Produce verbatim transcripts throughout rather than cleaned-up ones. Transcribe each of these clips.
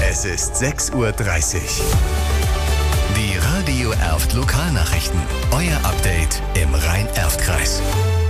Es ist sechs Uhr dreißig. Die Radio Erft Lokalnachrichten. Euer Update im Rhein-Erft-Kreis.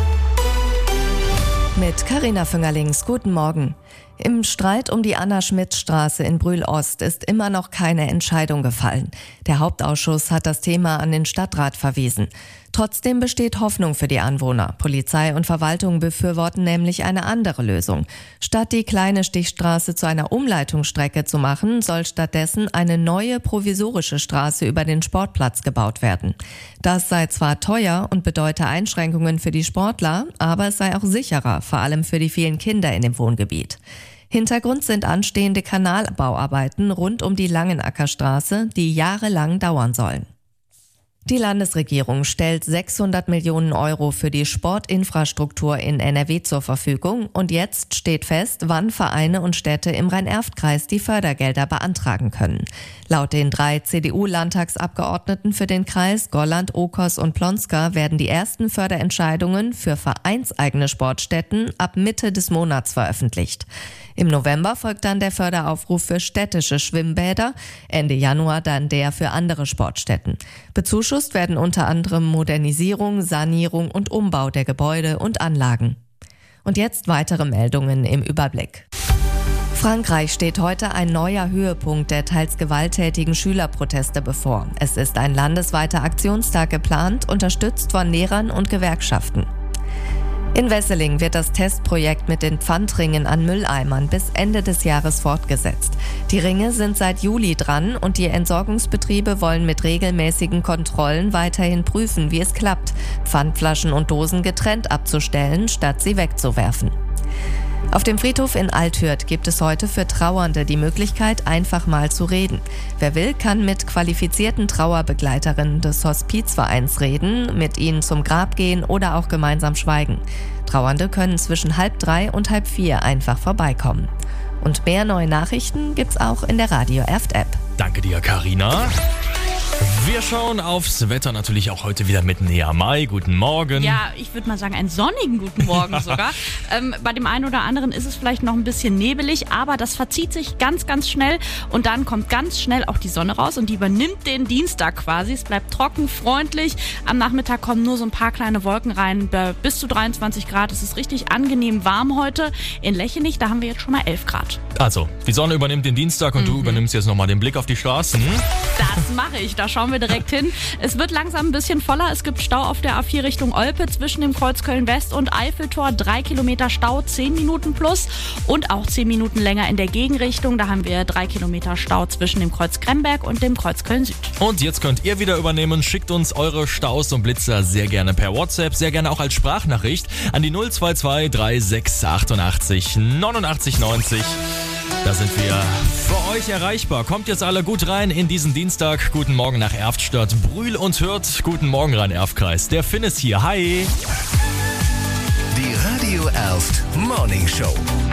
Mit Carina Füngerlings, guten Morgen. Im Streit um die Anna-Schmidt-Straße in Brühl-Ost ist immer noch keine Entscheidung gefallen. Der Hauptausschuss hat das Thema an den Stadtrat verwiesen. Trotzdem besteht Hoffnung für die Anwohner. Polizei und Verwaltung befürworten nämlich eine andere Lösung. Statt die kleine Stichstraße zu einer Umleitungsstrecke zu machen, soll stattdessen eine neue provisorische Straße über den Sportplatz gebaut werden. Das sei zwar teuer und bedeute Einschränkungen für die Sportler, aber es sei auch sicherer, vor allem für die vielen Kinder in dem Wohngebiet. Hintergrund sind anstehende Kanalbauarbeiten rund um die Langenackerstraße, die jahrelang dauern sollen. Die Landesregierung stellt sechshundert Millionen Euro für die Sportinfrastruktur in N R W zur Verfügung und jetzt steht fest, wann Vereine und Städte im Rhein-Erft-Kreis die Fördergelder beantragen können. Laut den drei C D U-Landtagsabgeordneten für den Kreis, Golland, Okos und Plonska, werden die ersten Förderentscheidungen für vereinseigene Sportstätten ab Mitte des Monats veröffentlicht. Im November folgt dann der Förderaufruf für städtische Schwimmbäder, Ende Januar dann der für andere Sportstätten. Bezuschusst werden unter anderem Modernisierung, Sanierung und Umbau der Gebäude und Anlagen. Und jetzt weitere Meldungen im Überblick. Frankreich steht heute ein neuer Höhepunkt der teils gewalttätigen Schülerproteste bevor. Es ist ein landesweiter Aktionstag geplant, unterstützt von Lehrern und Gewerkschaften. In Wesseling wird das Testprojekt mit den Pfandringen an Mülleimern bis Ende des Jahres fortgesetzt. Die Ringe sind seit Juli dran und die Entsorgungsbetriebe wollen mit regelmäßigen Kontrollen weiterhin prüfen, wie es klappt, Pfandflaschen und Dosen getrennt abzustellen, statt sie wegzuwerfen. Auf dem Friedhof in Althürth gibt es heute für Trauernde die Möglichkeit, einfach mal zu reden. Wer will, kann mit qualifizierten Trauerbegleiterinnen des Hospizvereins reden, mit ihnen zum Grab gehen oder auch gemeinsam schweigen. Trauernde können zwischen halb drei und halb vier einfach vorbeikommen. Und mehr neue Nachrichten gibt's auch in der Radio Erft App. Danke dir, Carina. Wir schauen aufs Wetter natürlich auch heute wieder mit Nea Mai. Guten Morgen. Ja, ich würde mal sagen, einen sonnigen guten Morgen sogar. ähm, bei dem einen oder anderen ist es vielleicht noch ein bisschen nebelig, aber das verzieht sich ganz, ganz schnell und dann kommt ganz schnell auch die Sonne raus und die übernimmt den Dienstag quasi. Es bleibt trocken, freundlich. Am Nachmittag kommen nur so ein paar kleine Wolken rein. Bei bis zu dreiundzwanzig Grad. Es ist richtig angenehm warm heute. In Lechenich, da haben wir jetzt schon mal elf Grad. Also, die Sonne übernimmt den Dienstag und mhm. du übernimmst jetzt nochmal den Blick auf die Straßen. Das mache ich. Da schauen wir direkt hin. Es wird langsam ein bisschen voller. Es gibt Stau auf der A vier Richtung Olpe zwischen dem Kreuz Köln-West und Eiffeltor. Drei Kilometer Stau, zehn Minuten plus. Und auch zehn Minuten länger in der Gegenrichtung. Da haben wir drei Kilometer Stau zwischen dem Kreuz Kremberg und dem Kreuz Köln-Süd. Und jetzt könnt ihr wieder übernehmen. Schickt uns eure Staus und Blitzer sehr gerne per WhatsApp, sehr gerne auch als Sprachnachricht an die null zwei zwei drei sechs achtundachtzig neunundachtzig neunzig. Da sind wir für euch erreichbar. Kommt jetzt alle gut rein in diesen Dienstag. Guten Morgen nach Erftstadt, Brühl und Hürth. Guten Morgen, Rhein-Erft-Kreis. Der Finn ist hier. Hi. Die Radio Erft Morning Show.